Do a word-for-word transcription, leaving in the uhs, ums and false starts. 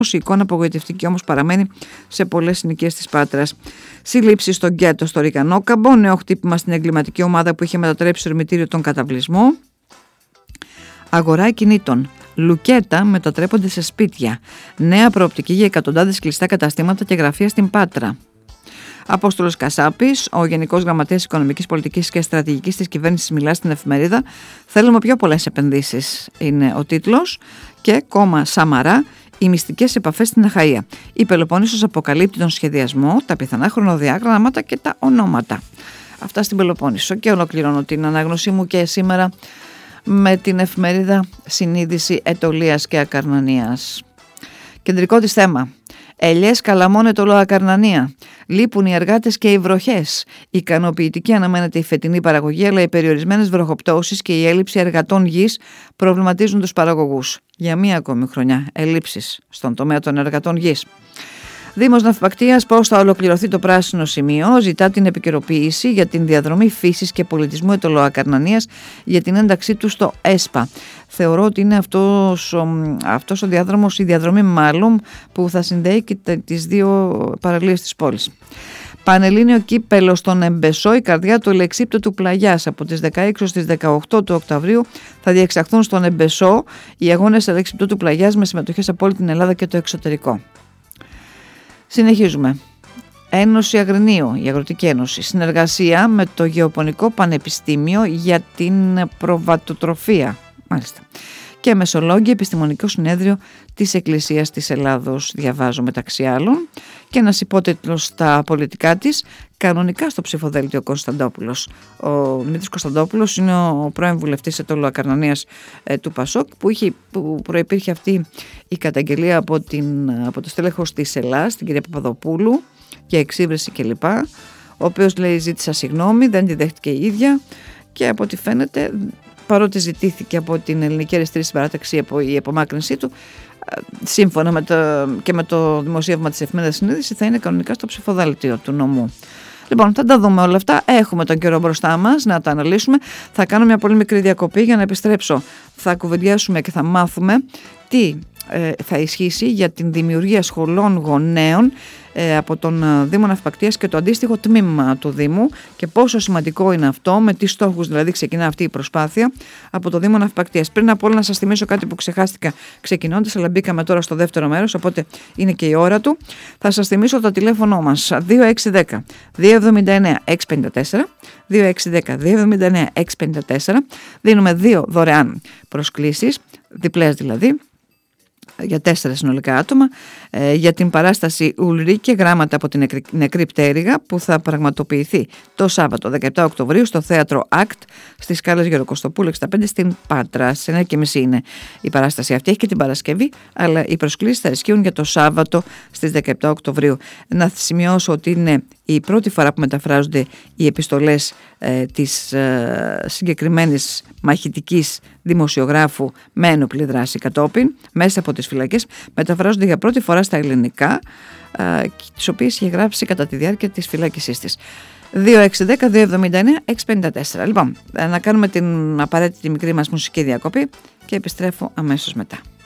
Η εικόνα απογοητευτική όμως παραμένει σε πολλές συνοικίες της Πάτρας. Σύλληψη στο γκέτο στο Ρικανόκαμπο, νέο χτύπημα στην εγκληματική ομάδα που είχε μετατρέψει το ερμητήριο τον καταβλισμό. Αγορά κινήτων. Λουκέτα μετατρέπονται σε σπίτια. Νέα προοπτική για εκατοντάδες κλειστά καταστήματα και γραφεία στην Πάτρα. Απόστολος Κασάπης, ο Γενικός Γραμματέας Οικονομικής Πολιτικής και Στρατηγικής της Κυβέρνησης, μιλά στην εφημερίδα. Θέλουμε πιο πολλές επενδύσεις, είναι ο τίτλος. Και κόμμα Σαμαρά, οι μυστικές επαφές στην Αχαΐα. Η Πελοπόννησος αποκαλύπτει τον σχεδιασμό, τα πιθανά χρονοδιάγραμματα και τα ονόματα. Αυτά στην Πελοπόννησο. Και ολοκληρώνω την ανάγνωσή μου και σήμερα με την εφημερίδα Συνείδηση Αιτωλίας και Ακαρνανίας. Κεντρικό της θέμα. Ελιές Καλαμών το Ακαρνανία. Λείπουν οι εργάτες και οι βροχές. Ικανοποιητική αναμένεται η φετινή παραγωγή, αλλά οι περιορισμένες βροχοπτώσεις και η έλλειψη εργατών γης προβληματίζουν τους παραγωγούς. Για μία ακόμη χρονιά ελλείψεις στον τομέα των εργατών γης. Δήμος Ναυπακτίας, πώς θα ολοκληρωθεί το πράσινο σημείο, ζητά την επικαιροποίηση για την διαδρομή φύσης και πολιτισμού Αιτωλοακαρνανίας για την ένταξή του στο ΕΣΠΑ. Θεωρώ ότι είναι αυτός, αυτός ο διάδρομος, η διαδρομή μάλλον, που θα συνδέει και τις δύο παραλίες της πόλης. Πανελλήνιο κύπελο στον Εμπεσό, η καρδιά του Ελεξίπτωτου Πλαγιάς. Από τις δεκαέξι στις δεκαοκτώ του Οκτωβρίου θα διεξαχθούν στον Εμπεσό οι αγώνες Ελεξίπτωτου Πλαγιάς με συμμετοχές από όλη την Ελλάδα και το εξωτερικό. Συνεχίζουμε. Ένωση Αγρινίου, η Αγροτική Ένωση. Συνεργασία με το Γεωπονικό Πανεπιστήμιο για την προβατοτροφία. Μάλιστα. Και Μεσολόγγι, Επιστημονικό Συνέδριο της Εκκλησίας της Ελλάδος, διαβάζω μεταξύ άλλων. Και ένας υπότιτλος στα πολιτικά της, κανονικά στο ψηφοδέλτιο Κωνσταντόπουλος. Ο Δημήτρης Κωνσταντόπουλος είναι ο πρώην βουλευτής Αιτωλοακαρνανίας ε, του Πασόκ, που, είχε, που προϋπήρχε αυτή η καταγγελία από, την, από το στέλεχος της Ελλάς, την κυρία Παπαδοπούλου, για εξύβρεση κλπ. Ο οποίος λέει ζήτησα συγγνώμη, δεν τη δέχτηκε η ίδια και από ό,τι φαίνεται, παρότι ζητήθηκε από την Ελληνική Αριστερή Συμπαράταξη από η απομάκρυνσή του, σύμφωνα με το, και με το δημοσίευμα της εφημερίδας Συνείδηση, θα είναι κανονικά στο ψηφοδέλτιο του νομού. Λοιπόν, θα τα δούμε όλα αυτά. Έχουμε τον καιρό μπροστά μας να τα αναλύσουμε. Θα κάνω μια πολύ μικρή διακοπή για να επιστρέψω. Θα κουβεντιάσουμε και θα μάθουμε τι ε, θα ισχύσει για την δημιουργία σχολών γονέων ε, από τον Δήμο Ναυπακτίας και το αντίστοιχο τμήμα του Δήμου και πόσο σημαντικό είναι αυτό, με τι στόχους δηλαδή ξεκινά αυτή η προσπάθεια από το Δήμο Ναυπακτίας. Πριν από όλα να σας θυμίσω κάτι που ξεχάστηκα ξεκινώντας, αλλά μπήκαμε τώρα στο δεύτερο μέρος, οπότε είναι και η ώρα του. Θα σας θυμίσω το τηλέφωνο μας δύο έξι ένα μηδέν δύο εβδομήντα εννέα έξι πενήντα τέσσερα, δύο έξι ένα μηδέν δύο εβδομήντα εννέα έξι πενήντα τέσσερα. Δίνουμε δύο δωρεάν προσκλήσεις, διπλές δηλαδή, για τέσσερα συνολικά άτομα, ε, για την παράσταση Ουλρίκε, γράμματα από την νεκρή πτέρυγα, που θα πραγματοποιηθεί το Σάββατο δεκαεπτά Οκτωβρίου στο θέατρο Act στις Σκάλες Γεροκοστοπούλου εξήντα πέντε στην Πάτρα. Σε εννιά και μισή είναι η παράσταση αυτή, έχει και την Παρασκευή, αλλά οι προσκλήσεις θα ισχύουν για το Σάββατο στις δεκαεπτά Οκτωβρίου. Να σημειώσω ότι είναι η πρώτη φορά που μεταφράζονται οι επιστολές ε, της ε, συγκεκριμένης μαχητικής δημοσιογράφου με ένοπλη δράση κατόπιν, μέσα από τις φυλακές, μεταφράζονται για πρώτη φορά στα ελληνικά, ε, τις οποίες είχε γράψει κατά τη διάρκεια της φυλάκησής της. δύο έξι ένα μηδέν δύο εβδομήντα εννέα έξι πενήντα τέσσερα. Λοιπόν, να κάνουμε την απαραίτητη μικρή μας μουσική διακοπή και επιστρέφω αμέσως μετά.